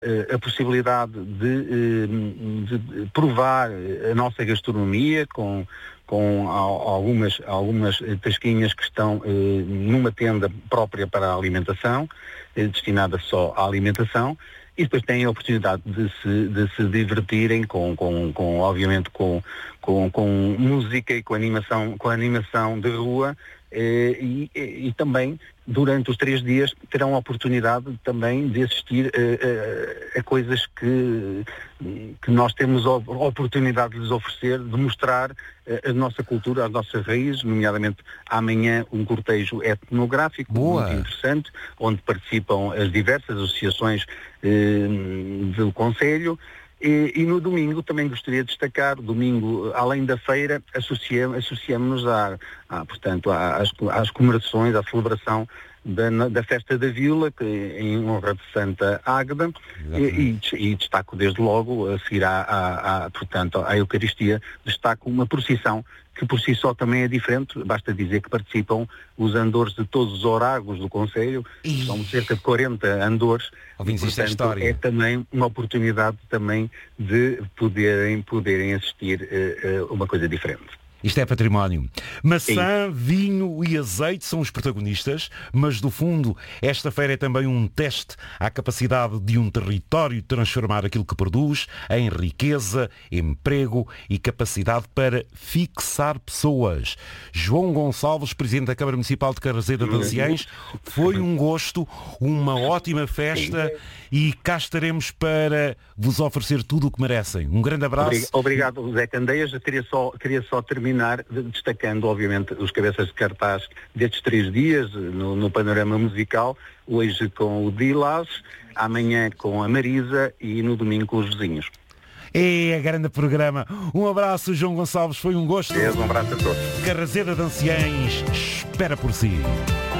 a possibilidade de provar a nossa gastronomia com algumas tasquinhas que estão numa tenda própria para a alimentação, destinada só à alimentação, e depois têm a oportunidade de se divertirem obviamente com música e com animação de rua, e também durante os 3 dias terão a oportunidade também de assistir a coisas que nós temos a oportunidade de lhes oferecer, de mostrar a nossa cultura, as nossas raízes, nomeadamente amanhã um cortejo etnográfico. Boa. Muito interessante, onde participam as diversas associações do Conselho. E no domingo também gostaria de destacar, domingo, além da feira, associamos-nos às comemorações, à celebração da Festa da Vila, que em honra de Santa Águeda, e destaco desde logo, a seguir portanto, à Eucaristia, destaco uma procissão que por si só também é diferente. Basta dizer que participam os andores de todos os orágos do Conselho, são cerca de 40 andores, e, portanto, é também uma oportunidade também de poderem assistir a uma coisa diferente. Isto é património. Maçã, vinho e azeite são os protagonistas, mas, do fundo, esta feira é também um teste à capacidade de um território transformar aquilo que produz em riqueza, emprego e capacidade para fixar pessoas. João Gonçalves, Presidente da Câmara Municipal de Carrazeda de Anciães, foi um gosto, uma ótima festa, e cá estaremos para vos oferecer tudo o que merecem. Um grande abraço. Obrigado, José Candeias. Queria só terminar destacando, obviamente, os cabeças de cartaz destes 3 dias no panorama musical, hoje com o Dilas, amanhã com a Marisa e no domingo com os vizinhos. É grande programa. Um abraço, João Gonçalves, foi um gosto. Um abraço a todos. Carrazeda de Anciães espera por si.